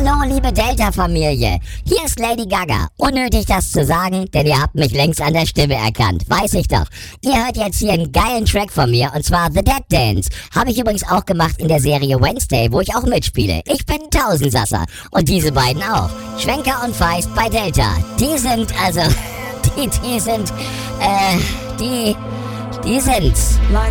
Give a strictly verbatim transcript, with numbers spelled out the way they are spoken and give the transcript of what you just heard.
Hallo, liebe Delta-Familie. Hier ist Lady Gaga. Unnötig, das zu sagen, denn ihr habt mich längst an der Stimme erkannt. Weiß ich doch. Ihr hört jetzt hier einen geilen Track von mir, und zwar The Dead Dance. Habe ich übrigens auch gemacht in der Serie Wednesday, wo ich auch mitspiele. Ich bin Tausendsasser. Und diese beiden auch. Schwenker und Feist bei Delta. Die sind, also, die, die sind, äh, die, die sind's. Like